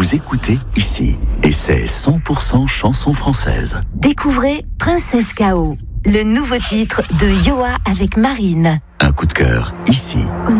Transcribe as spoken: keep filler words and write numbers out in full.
Vous écoutez ici, et c'est cent pour cent chanson française. Découvrez Princesse K O, le nouveau titre de Yoa avec Marine. Un coup de cœur, ici. On